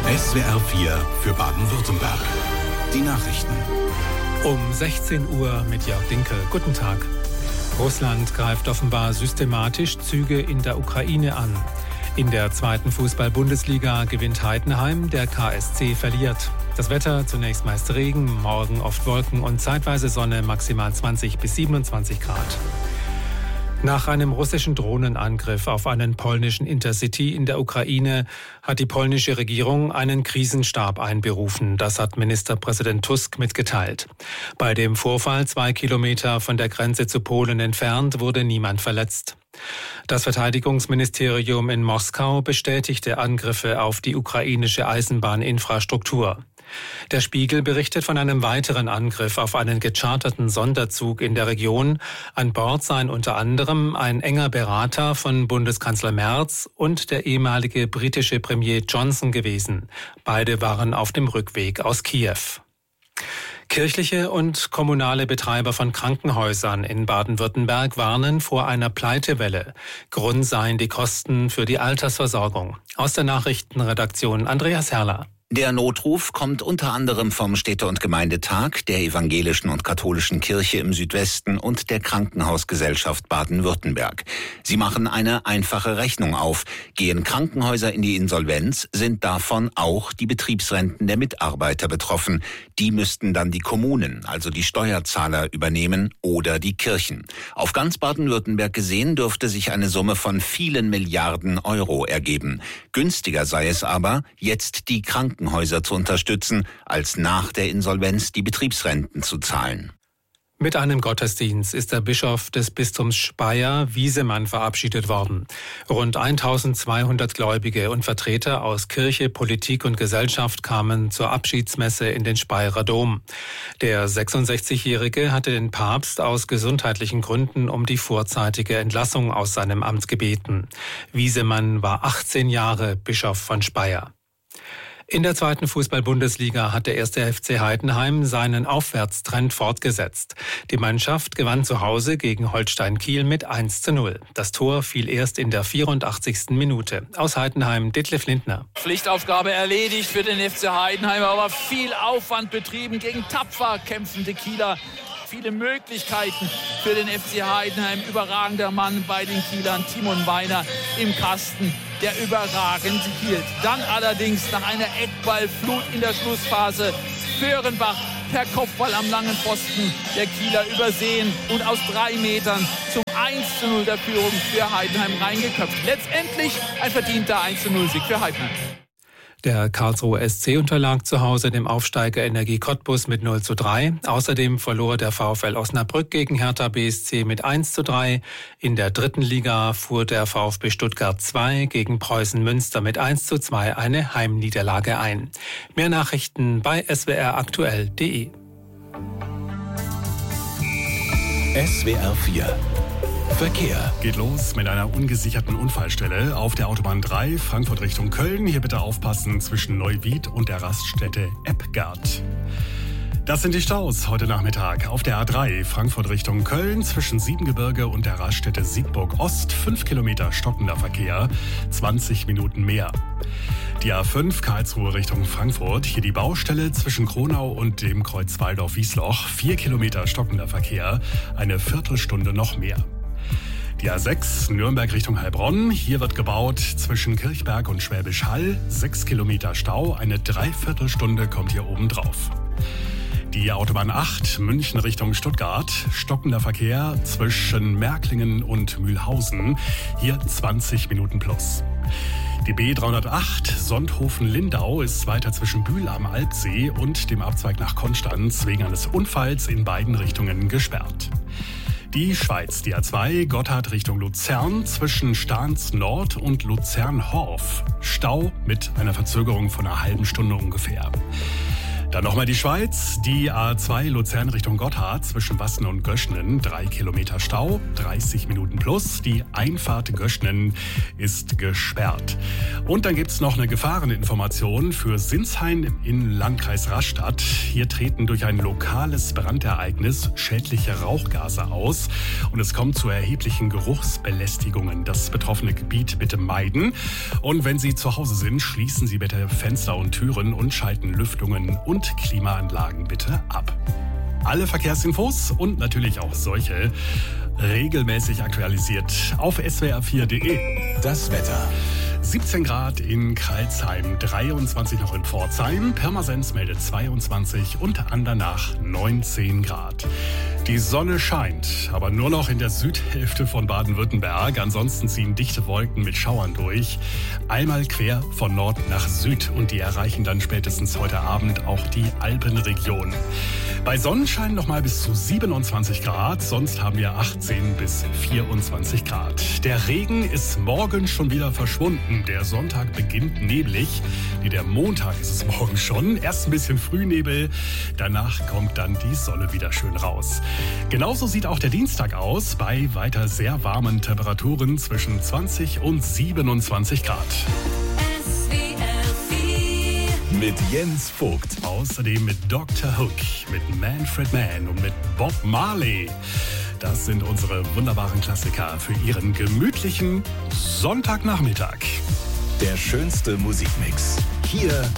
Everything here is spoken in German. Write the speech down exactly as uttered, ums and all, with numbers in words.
S W R vier für Baden-Württemberg. Die Nachrichten. Um sechzehn Uhr mit Jörg Dinkel. Guten Tag. Russland greift offenbar systematisch Züge in der Ukraine an. In der zweiten Fußball-Bundesliga gewinnt Heidenheim, der K S C verliert. Das Wetter zunächst meist Regen, morgen oft Wolken und zeitweise Sonne, maximal zwanzig bis siebenundzwanzig Grad. Nach einem russischen Drohnenangriff auf einen polnischen Intercity in der Ukraine hat die polnische Regierung einen Krisenstab einberufen. Das hat Ministerpräsident Tusk mitgeteilt. Bei dem Vorfall zwei Kilometer von der Grenze zu Polen entfernt wurde niemand verletzt. Das Verteidigungsministerium in Moskau bestätigte Angriffe auf die ukrainische Eisenbahninfrastruktur. Der Spiegel berichtet von einem weiteren Angriff auf einen gecharterten Sonderzug in der Region. An Bord seien unter anderem ein enger Berater von Bundeskanzler Merz und der ehemalige britische Premier Johnson gewesen. Beide waren auf dem Rückweg aus Kiew. Kirchliche und kommunale Betreiber von Krankenhäusern in Baden-Württemberg warnen vor einer Pleitewelle. Grund seien die Kosten für die Altersversorgung. Aus der Nachrichtenredaktion Andreas Herrler. Der Notruf kommt unter anderem vom Städte- und Gemeindetag, der Evangelischen und Katholischen Kirche im Südwesten und der Krankenhausgesellschaft Baden-Württemberg. Sie machen eine einfache Rechnung auf. Gehen Krankenhäuser in die Insolvenz, sind davon auch die Betriebsrenten der Mitarbeiter betroffen. Die müssten dann die Kommunen, also die Steuerzahler, übernehmen oder die Kirchen. Auf ganz Baden-Württemberg gesehen dürfte sich eine Summe von vielen Milliarden Euro ergeben. Günstiger sei es aber, jetzt die Krankenhäuser Krankenhäuser zu unterstützen, als nach der Insolvenz die Betriebsrenten zu zahlen. Mit einem Gottesdienst ist der Bischof des Bistums Speyer, Wiesemann, verabschiedet worden. Rund eintausendzweihundert Gläubige und Vertreter aus Kirche, Politik und Gesellschaft kamen zur Abschiedsmesse in den Speyerer Dom. Der sechsundsechzigjährige hatte den Papst aus gesundheitlichen Gründen um die vorzeitige Entlassung aus seinem Amt gebeten. Wiesemann war achtzehn Jahre Bischof von Speyer. In der zweiten Fußball-Bundesliga hat der erste F C Heidenheim seinen Aufwärtstrend fortgesetzt. Die Mannschaft gewann zu Hause gegen Holstein Kiel mit eins zu null. Das Tor fiel erst in der vierundachtzigsten Minute. Aus Heidenheim Detlef Lindner. Pflichtaufgabe erledigt für den F C Heidenheim, aber viel Aufwand betrieben gegen tapfer kämpfende Kieler. Viele Möglichkeiten für den F C Heidenheim. Überragender Mann bei den Kielern, Timon Weiner im Kasten, der überragend hielt. Dann allerdings nach einer Eckballflut in der Schlussphase Föhrenbach per Kopfball am langen Pfosten der Kieler übersehen und aus drei Metern zum eins zu null der Führung für Heidenheim reingeköpft. Letztendlich ein verdienter eins zu null Sieg für Heidenheim. Der Karlsruher S C unterlag zu Hause dem Aufsteiger Energie Cottbus mit null zu drei. Außerdem verlor der VfL Osnabrück gegen Hertha B S C mit eins zu drei. In der dritten Liga fuhr der VfB Stuttgart zwei gegen Preußen Münster mit eins zu zwei eine Heimniederlage ein. Mehr Nachrichten bei s w r aktuell punkt d e. S W R vier Verkehr. Geht los mit einer ungesicherten Unfallstelle auf der Autobahn drei, Frankfurt Richtung Köln. Hier bitte aufpassen zwischen Neuwied und der Raststätte Eppgard. Das sind die Staus heute Nachmittag. Auf der A drei, Frankfurt Richtung Köln, zwischen Siebengebirge und der Raststätte Siegburg Ost, fünf Kilometer stockender Verkehr, zwanzig Minuten mehr. Die A fünf, Karlsruhe Richtung Frankfurt, hier die Baustelle zwischen Kronau und dem Kreuz Waldorf-Wiesloch, vier Kilometer stockender Verkehr, eine Viertelstunde noch mehr. Die A sechs, Nürnberg Richtung Heilbronn. Hier wird gebaut zwischen Kirchberg und Schwäbisch Hall. Sechs Kilometer Stau, eine Dreiviertelstunde kommt hier oben drauf. Die Autobahn acht, München Richtung Stuttgart. Stockender Verkehr zwischen Märklingen und Mühlhausen. Hier zwanzig Minuten plus. Die B dreihundertacht, Sonthofen-Lindau, ist weiter zwischen Bühl am Alpsee und dem Abzweig nach Konstanz wegen eines Unfalls in beiden Richtungen gesperrt. Die Schweiz, die A zwei, Gotthard Richtung Luzern, zwischen Stahns Nord und Luzern-Horf. Stau mit einer Verzögerung von einer halben Stunde ungefähr. Dann nochmal die Schweiz. Die A zwei Luzern Richtung Gotthard zwischen Wassen und Göschnen. Drei Kilometer Stau, dreißig Minuten plus. Die Einfahrt Göschnen ist gesperrt. Und dann gibt's noch eine Gefahreninformation für Sinsheim im Landkreis Rastatt. Hier treten durch ein lokales Brandereignis schädliche Rauchgase aus. Und es kommt zu erheblichen Geruchsbelästigungen. Das betroffene Gebiet bitte meiden. Und wenn Sie zu Hause sind, schließen Sie bitte Fenster und Türen und schalten Lüftungen und Klimaanlagen bitte ab. Alle Verkehrsinfos und natürlich auch solche regelmäßig aktualisiert auf S W R vier punkt de. Das Wetter. siebzehn Grad in Crailsheim, dreiundzwanzig noch in Pforzheim, Pirmasens meldet zweiundzwanzig und Andernach neunzehn Grad. Die Sonne scheint, aber nur noch in der Südhälfte von Baden-Württemberg. Ansonsten ziehen dichte Wolken mit Schauern durch. Einmal quer von Nord nach Süd und die erreichen dann spätestens heute Abend auch die Alpenregion. Bei Sonnenschein noch mal bis zu siebenundzwanzig Grad, sonst haben wir achtzehn bis vierundzwanzig Grad. Der Regen ist morgen schon wieder verschwunden. Der Sonntag beginnt neblig. Nee, der Montag ist es morgen schon. Erst ein bisschen Frühnebel, danach kommt dann die Sonne wieder schön raus. Genauso sieht auch der Dienstag aus, bei weiter sehr warmen Temperaturen zwischen zwanzig und siebenundzwanzig Grad. S W R vier Mit Jens Vogt. Außerdem mit Doktor Hook, mit Manfred Mann und mit Bob Marley. Das sind unsere wunderbaren Klassiker für Ihren gemütlichen Sonntagnachmittag. Der schönste Musikmix. Hier